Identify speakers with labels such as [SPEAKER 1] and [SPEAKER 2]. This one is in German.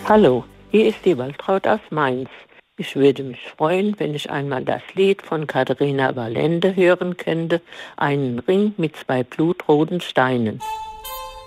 [SPEAKER 1] Hallo, hier ist die Waltraud aus Mainz. Ich würde mich freuen, wenn ich einmal das Lied von Katharina Valente hören könnte, Einen Ring mit 2 blutroten Steinen.